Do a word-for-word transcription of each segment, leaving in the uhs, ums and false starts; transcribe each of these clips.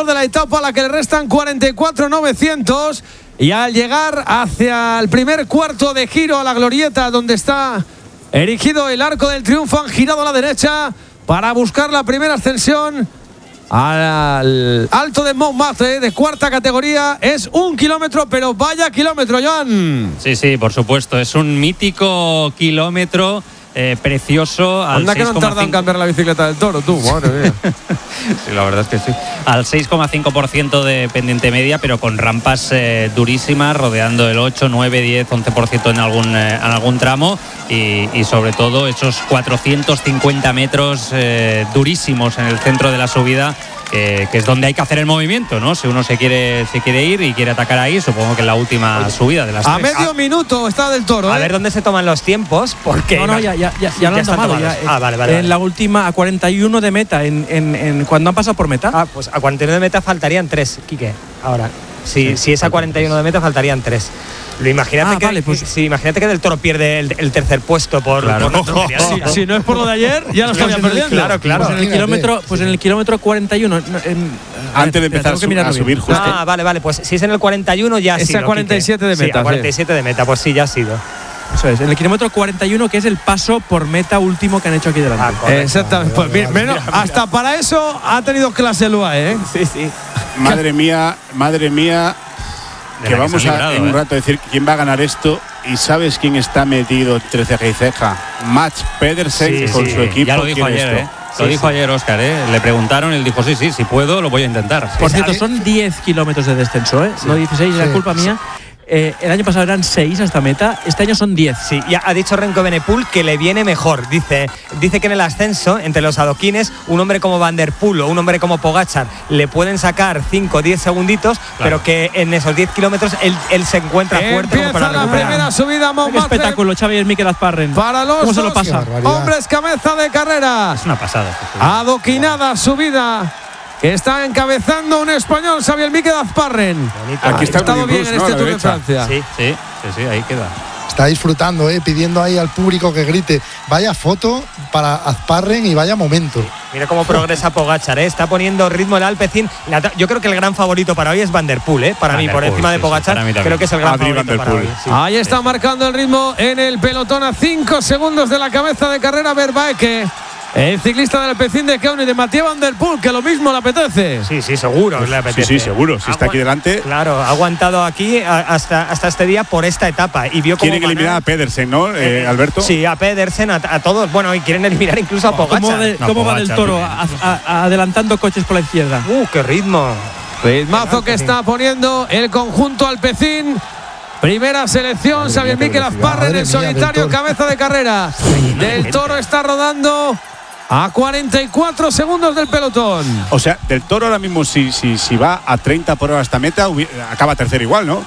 de la etapa, a la que le restan cuarenta y cuatro mil novecientos, y al llegar hacia el primer cuarto de giro a la glorieta donde está erigido el Arco del Triunfo, han girado a la derecha para buscar la primera ascensión al Alto de Montmartre, de cuarta categoría. Es un kilómetro, pero vaya kilómetro, Joan. Sí, sí, por supuesto, es un mítico kilómetro. Eh, precioso. Anda que no tarda en cambiar la bicicleta del Toro, tú, madre mía. Sí, la verdad es que sí. Al seis coma cinco por ciento de pendiente media, pero con rampas eh, durísimas, rodeando el ocho, nueve, diez, once por ciento en algún, eh, en algún tramo, y, y sobre todo esos cuatrocientos cincuenta metros eh, durísimos en el centro de la subida, eh, que es donde hay que hacer el movimiento, ¿no? Si uno se quiere, se quiere ir y quiere atacar ahí, supongo que en la última Oye, subida de las a tres. medio a, minuto está del Toro, A ¿eh? ver dónde se toman los tiempos, porque no, no, ya, ya, ya, ya lo han tomado. Ya, ah, vale, vale. En vale. la última, a cuarenta y uno de meta, en, en, en cuando han pasado por meta. Ah, pues a cuarenta y uno de meta faltarían tres, Quique. Ahora, si, sí, si es a cuarenta y uno de meta, faltarían tres. Lo imagínate, ah, que, vale, pues, sí, imagínate que del Toro pierde el, el tercer puesto por, claro. por no, si, si no es por lo de ayer, ya lo estaría perdiendo. Claro, claro. Pues en el kilómetro, pues en el kilómetro cuarenta y uno. En, Antes de empezar su, a subir, justo. Ah, vale, vale. Pues si es en el cuarenta y uno, ya ha sido. Es a cuarenta y siete de meta. Sí, a cuarenta y siete sí. de meta, pues sí, ya ha sido. Eso es, en el kilómetro cuarenta y uno, que es el paso por meta último que han hecho aquí delante. Ah, exactamente. Pues, mira, menos, mira, mira. Hasta para eso ha tenido clase el U A E, ¿eh? Sí, sí. Madre mía, madre mía. Que vamos a librado, en un eh. rato decir quién va a ganar esto. ¿Y sabes quién está metido entre ceja y ceja? Mats Pedersen sí, con sí. su equipo. Ya lo dijo ayer, ¿eh? Lo sí, dijo sí. ayer Óscar, ¿eh? Le preguntaron, él dijo, sí, sí, si puedo, lo voy a intentar. Por sí. cierto, son diez kilómetros de descenso, ¿eh? Sí. No dieciséis, sí. es culpa mía. Eh, el año pasado eran seis hasta meta, este año son diez. Sí, ya ha dicho Renko Benepul que le viene mejor. Dice, dice que en el ascenso, entre los adoquines, un hombre como Van der Poel o un hombre como Pogačar le pueden sacar cinco o diez segunditos, claro. pero que en esos diez kilómetros él, él se encuentra fuerte. Empieza como para la primera subida a Montmartre. Qué espectáculo, Xavi y Mikel Azparren. Para los ¿Cómo se lo pasa? Hombres cabeza de carrera. Es una pasada. Adoquinada subida que está encabezando un español, Xavier Mikel Azparren. Aquí está ha estado bien en este Tour de Francia. Sí, sí, sí, sí, ahí queda. Está disfrutando, eh, pidiendo ahí al público que grite. Vaya foto para Azparren y vaya momento. Sí. Mira cómo progresa Pogačar, ¿eh? Está poniendo ritmo el Alpecin. Yo creo que el gran favorito para hoy es Van der Poel, ¿eh? Para Van mí, por encima sí, de Pogačar, sí, creo que es el gran Adri favorito para hoy. Sí. Ahí está sí. marcando el ritmo en el pelotón a cinco segundos de la cabeza de carrera Vervaeke. El ciclista del Alpecin de Keune, de Mathieu Van der Poel, que lo mismo le apetece. Sí, sí, seguro pues, le apetece. Sí, sí, seguro. Si está aquí delante. Claro, ha aguantado aquí hasta, hasta este día por esta etapa. Y vio cómo quieren eliminar a Pedersen, ¿no, eh, Alberto? Sí, a Pedersen, a, a todos. Bueno, y quieren eliminar incluso a Pogačar. ¿Cómo, de, no, ¿cómo Pogačar, va del Toro a, a, a, adelantando coches por la izquierda? ¡Uh, qué ritmo! Ritmazo que está poniendo el conjunto Alpecin. Primera selección, Xavier Mikel Azparren en solitario, cabeza de carrera. Del Toro está rodando a cuarenta y cuatro segundos del pelotón. O sea, del Toro ahora mismo, si, si, si va a treinta por hora hasta meta, acaba tercero igual, ¿no?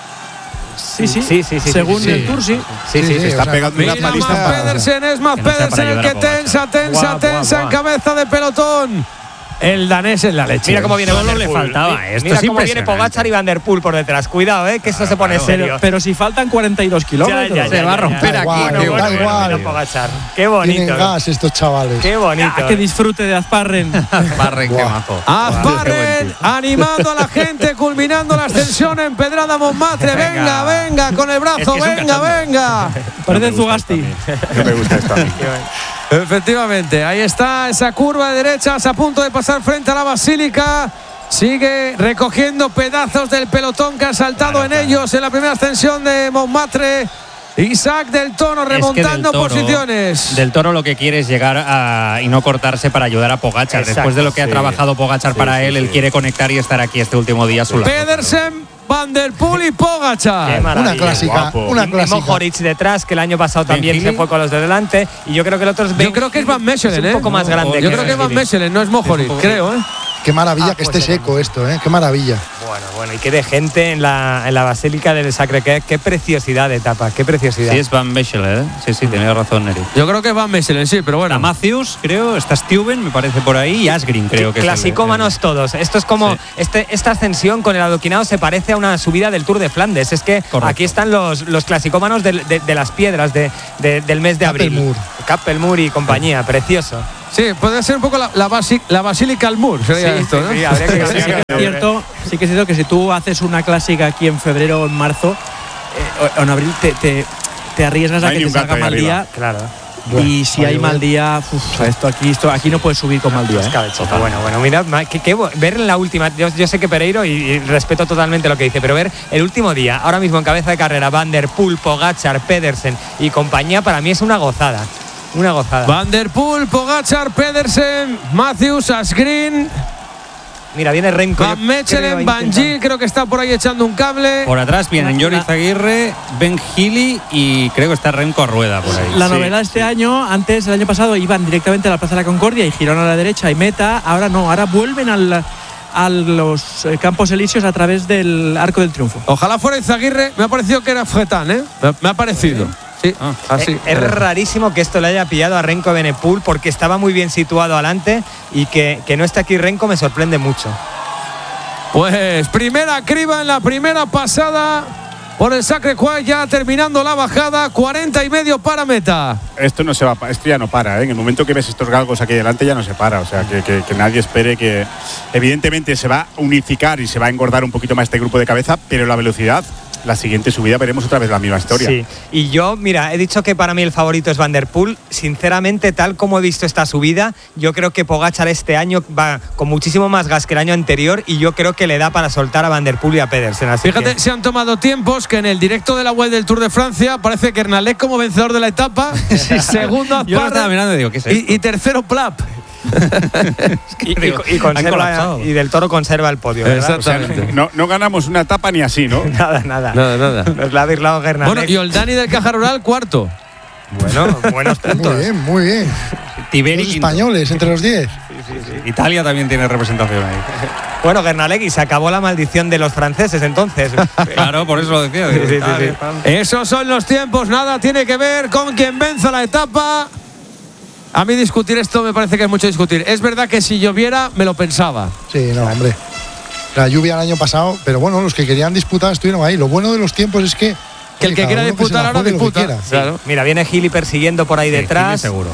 Sí, sí, sí, sí, sí según sí. el Tour, sí. Sí, sí, sí, se sí está o sea, pegando una paliza. Mats Pedersen, es Mats Pedersen el que tensa, tensa, guau, tensa guau, en cabeza de pelotón. El danés en la leche. Mira cómo viene Solo Van der Poel. le faltaba. Esto Mira es cómo viene Pogačar y Van der Poel por detrás. Cuidado, eh, que esto se pone serio. Pero, pero si faltan cuarenta y dos kilómetros. Ya, ya, ya, se va a romper da aquí. igual, Bueno, da bueno, igual. bueno, Pogačar. Qué bonito. Tienen gas estos chavales. Qué bonito. Ah, que disfrute de Azparren. Azparren, qué majo. Azparren animando a la gente, culminando la ascensión en Pedrada Montmartre. Venga, venga, con el brazo, es que venga, venga. Parece Zugasti. No me gusta esto a mí. Efectivamente, ahí está esa curva de derechas a punto de pasar frente a la Basílica. Sigue recogiendo pedazos del pelotón que ha saltado claro, en claro. ellos en la primera ascensión de Montmartre. Isaac del Toro remontando es del toro, posiciones. Del Toro lo que quiere es llegar a, y no cortarse para ayudar a Pogačar. Exacto, después de lo que sí. ha trabajado Pogačar sí, para sí, él, sí. él quiere conectar y estar aquí este último día a su lado. Pedersen, Van der Poel y Pogačar. Una clásica, una clásica. Mohoric detrás, que el año pasado también se fue con los de delante. Y yo creo que el otro es Ben. Yo creo que es Van Mechelen, ¿eh? Un poco más grande. Yo creo que es Van Mechelen, no es Mohoric, creo, ¿eh? Qué maravilla ah, que pues esté seco esto, ¿eh? Qué maravilla. Bueno, bueno, y qué de gente en la, en la Basílica del Sacré-Cœur. Qué preciosidad de etapa, qué preciosidad. Sí, es Van Mechelen, ¿eh? Sí, sí, tenía razón, Neri. Yo creo que es Van Mechelen, sí, pero bueno. Está Matthews, creo, está Stuyven, me parece por ahí, y Asgreen, creo que clasicómanos es el, todos. Esto es como, sí. este, esta ascensión con el adoquinado se parece a una subida del Tour de Flandes. Es que correcto. Aquí están los, los clasicómanos de, de, de las piedras de, de, del mes de abril. Kappelmoer. Kappelmoer y compañía, precioso. Sí, podría ser un poco la, la, basi, la Basílica al Mur, sería sí, esto, ¿no? Sí, sí, habría que sí, que es cierto, sí que es cierto que si tú haces una clásica aquí en febrero o en marzo, eh, o en abril, te, te, te arriesgas no a que te salga mal día. Claro. Bueno, y si hay mal día, uf, esto aquí esto aquí no puedes subir con mal día. ¿eh? Bueno, bueno, mira, que, que, ver en la última, yo, yo sé que Pereiro, y, y respeto totalmente lo que dice, pero ver el último día, ahora mismo en cabeza de carrera, Van der Poel, Pogačar, Pedersen y compañía, para mí es una gozada. Una gozada. Van der Poel, Pogačar, Pedersen, Matthews, Asgreen. Mira, viene Remco. Van Mechelen, Van Gil, creo que está por ahí echando un cable. Por atrás vienen Joris Aguirre, Ben Healy y creo que está Remco a rueda por ahí. La sí, novedad este sí. año, antes, el año pasado, iban directamente a la Plaza de la Concordia y giraron a la derecha y meta. Ahora no, ahora vuelven al, a los Campos Elíseos a través del Arco del Triunfo. Ojalá fuera Izaguirre. Me ha parecido que era Fretán, ¿eh? Me ha parecido. Sí, Ah, así. Es, es rarísimo que esto le haya pillado a Remco Evenepoel porque estaba muy bien situado adelante y que, que no esté aquí Remco me sorprende mucho. Pues primera criba en la primera pasada por el Sacre Coeur, ya terminando la bajada, cuarenta y medio para meta. Esto no se va, esto ya no para, ¿eh? En el momento que ves estos galgos aquí delante ya no se para, o sea, que, que, que nadie espere que… Evidentemente se va a unificar y se va a engordar un poquito más este grupo de cabeza, pero la velocidad… La siguiente subida veremos otra vez la misma historia. Sí, y yo, mira, he dicho que para mí el favorito es Van der Poel. Sinceramente, tal como he visto esta subida, yo creo que Pogačar este año va con muchísimo más gas que el año anterior y yo creo que le da para soltar a Van der Poel y a Pedersen. Así Fíjate, que… se han tomado tiempos que en el directo de la web del Tour de Francia aparece Kernalek como vencedor de la etapa, segundo Yo lo estaba mirando y digo, ¿qué es esto? y, y tercero Plap. y, y, y, conserva, y del Toro conserva el podio, ¿verdad? Exactamente. O sea, no, no ganamos una etapa ni así, ¿no? Nada, nada. Nada, nada. Nos la ha birlado Kernalek. Bueno, y Oldani del Caja Rural, cuarto. Bueno, buenos puntos. Muy bien, muy bien. Tiberi Los quinto. españoles entre los diez. Italia también tiene representación ahí. Bueno, Kernalek, y se acabó la maldición de los franceses entonces. Claro, por eso lo decía. Sí, sí, sí, Italia, sí. tal. Esos son los tiempos, nada tiene que ver con quien venza la etapa. A mí discutir esto me parece que es mucho discutir. Es verdad que si lloviera me lo pensaba. Sí, no, hombre. La lluvia el año pasado, pero bueno, los que querían disputar estuvieron ahí. Lo bueno de los tiempos es que… Que el oye, que cada quiera uno se disputar la ahora juegue lo que disputa. quiera. Claro. Mira, viene Gili persiguiendo por ahí Sí, detrás. Gili seguro.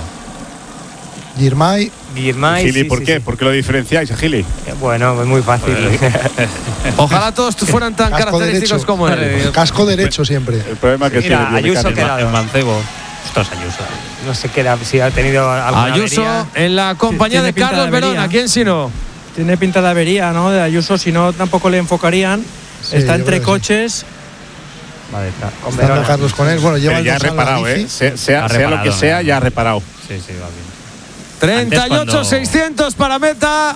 Girmay, Guillermay, Gili, sí, ¿por sí, qué? sí. ¿Por qué lo diferenciáis a Gili? Eh, Bueno, es muy fácil. Ojalá todos fueran tan casco característicos derecho. como él. Casco derecho siempre. El problema es que Mira, tiene Ayuso biomecánica. queda- El mancebo. Ostras, Ayuso. No sé qué era, si ha tenido alguna Ayuso avería. en la compañía Tiene de pinta de Carlos avería. Verón. ¿A quién si no? Tiene pinta de avería, ¿no? De Ayuso, si no tampoco le enfocarían. Sí, Está yo entre creo que sí. coches. Vale, está. Con Estando Verona. Carlos con él. Bueno, lleva Pero el ya ha dorsal, la reparado, ¿eh? bici. Sea, sea, Ha sea lo que reparado, sea, ¿no? ya ha reparado. Sí, sí, va bien. treinta y ocho cuando- seiscientos para meta.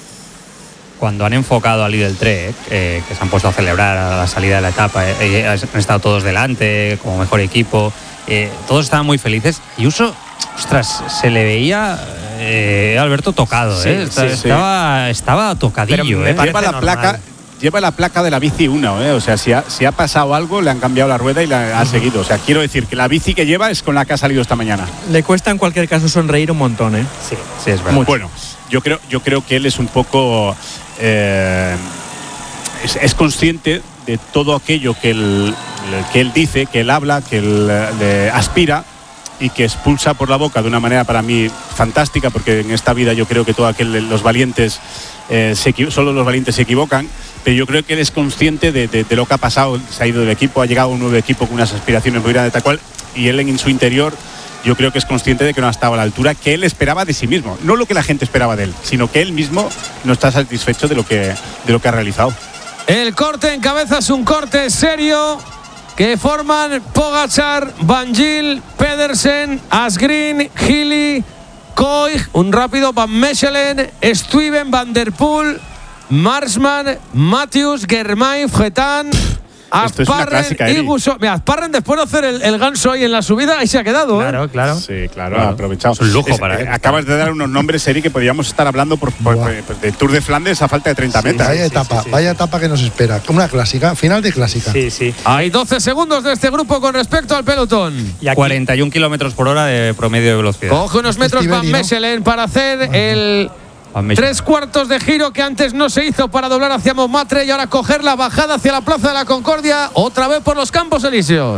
Cuando han enfocado al Lidl Trek, eh, que se han puesto a celebrar a la salida de la etapa, eh, eh, han estado todos delante, como mejor equipo, eh, todos estaban muy felices. Y Uso, ostras, se le veía eh, Alberto tocado, Sí, eh, sí, sí. estaba, estaba tocadillo. Pero me eh. parece Lleva la normal. placa, lleva la placa de la bici uno, ¿eh? O sea, si ha, si ha pasado algo, le han cambiado la rueda y la ha seguido. O sea, quiero decir que la bici que lleva es con la que ha salido esta mañana. Le cuesta en cualquier caso sonreír un montón, ¿eh? Sí. Sí, es verdad. Bueno, yo creo, yo creo que él es un poco eh, es, es consciente de todo aquello que él, que él dice, que él habla, que él eh, aspira y que expulsa por la boca de una manera para mí fantástica, porque en esta vida yo creo que todo aquel, los valientes eh, se equivo- solo los valientes se equivocan, pero yo creo que él es consciente de, de- de lo que ha pasado. Se ha ido del equipo, ha llegado un nuevo equipo con unas aspiraciones muy grandes, tal cual, y él en su interior yo creo que es consciente de que no ha estado a la altura que él esperaba de sí mismo, no lo que la gente esperaba de él, sino que él mismo no está satisfecho de lo que, de lo que ha realizado. El corte en cabeza es un corte serio que forman Pogačar, Van Gil, Pedersen, Asgreen, Healy, Koig, un rápido Van Mechelen, Stuyven, Van der Poel, Marsman, Matthews, Germay, Fretán, Esto es una Asparren clásica, y Eri. Guso. Mira, Asparren después de hacer el, el ganso ahí en la subida, ahí se ha quedado. ¿eh? Claro, claro. Sí, claro, Claro. ha aprovechado. Es un lujo para él. Acabas de dar unos nombres, Eri, que podríamos estar hablando por, por- Buah. por- de Tour de Flandes a falta de treinta metas. Vaya sí, etapa, sí, sí, vaya sí. etapa que nos espera. Una clásica, final de clásica. Sí, sí. Hay doce segundos de este grupo con respecto al pelotón. Y aquí, cuarenta y un kilómetros por hora de promedio de velocidad. Coge unos Este metros es Van Tiberi, ¿no? Mechelen para hacer el Van Mechelen. tres cuartos de giro que antes no se hizo para doblar hacia Montmartre y ahora coger la bajada hacia la Plaza de la Concordia, otra vez por los Campos Elíseos.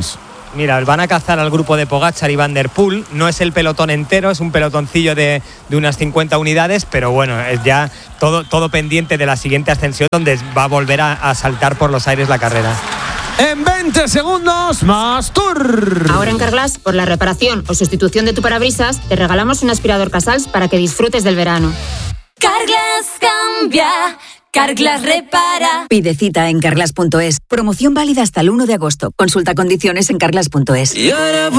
Mira, van a cazar al grupo de Pogačar y Van der Poel. No es el pelotón entero, es un pelotoncillo de, de unas cincuenta unidades, pero bueno, es ya todo, todo pendiente de la siguiente ascensión, donde va a volver a, a saltar por los aires la carrera. En veinte segundos, más Tour. Ahora en Carglass, por la reparación o sustitución de tu parabrisas, te regalamos un aspirador Casals para que disfrutes del verano. Carglass cambia, Carglass repara. Pide cita en carglass punto es. Promoción válida hasta el uno de agosto. Consulta condiciones en carglass punto es.